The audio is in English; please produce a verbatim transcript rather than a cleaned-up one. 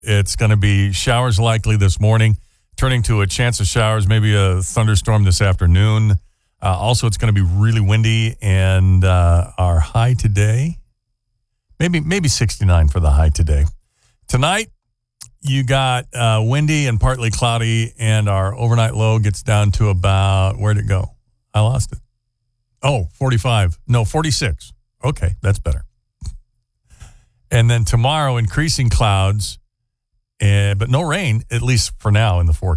It's going to be showers likely this morning, turning to a chance of showers, maybe a thunderstorm this afternoon. Uh, also, it's going to be really windy, and uh, our high today, maybe maybe sixty-nine for the high today. Tonight, you got uh, windy and partly cloudy, and our overnight low gets down to about, where'd it go? I lost it. Oh, forty-five. No, forty-six. Okay, that's better. And then tomorrow, increasing clouds, uh, but no rain, at least for now in the forecast.